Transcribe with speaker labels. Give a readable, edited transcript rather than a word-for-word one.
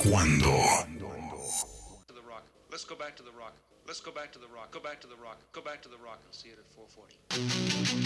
Speaker 1: cuando.
Speaker 2: Let's go back to the rock. Let's go back to the rock. Go back to the rock. Go back to the rock and see it at 440.